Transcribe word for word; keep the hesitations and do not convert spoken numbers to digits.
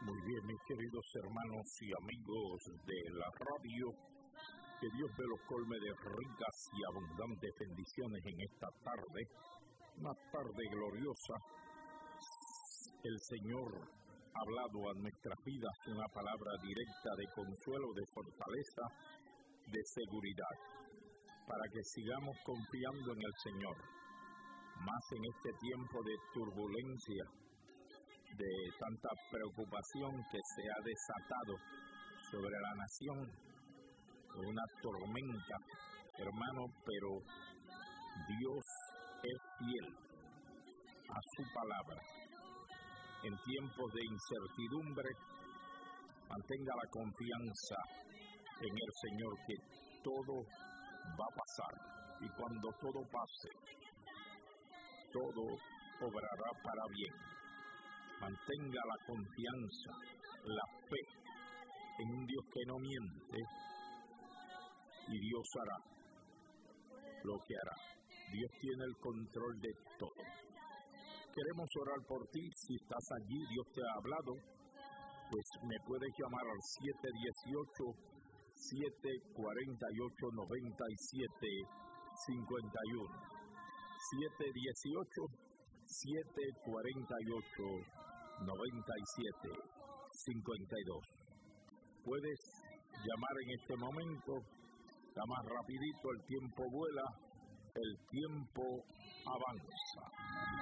Muy bien, mis queridos hermanos y amigos de la radio, que Dios me los colme de ricas y abundantes bendiciones en esta tarde, una tarde gloriosa. El Señor ha hablado a nuestras vidas una palabra directa de consuelo, de fortaleza, de seguridad, para que sigamos confiando en el Señor, más en este tiempo de turbulencia, de tanta preocupación que se ha desatado sobre la nación, una tormenta, hermano, pero Dios es fiel a su palabra. En tiempos de incertidumbre, mantenga la confianza en el Señor, que todo va a pasar, y cuando todo pase, todo obrará para bien. Mantenga la confianza, la fe en un Dios que no miente, y Dios hará lo que hará. Dios tiene el control de todo. Queremos orar por ti. Si estás allí, Dios te ha hablado, pues me puedes llamar al siete uno ocho, siete cuatro ocho, nueve siete cinco uno. siete uno ocho, siete cuatro ocho, nueve siete cinco dos. Puedes llamar en este momento. Está más rapidito, el tiempo vuela, el tiempo avanza.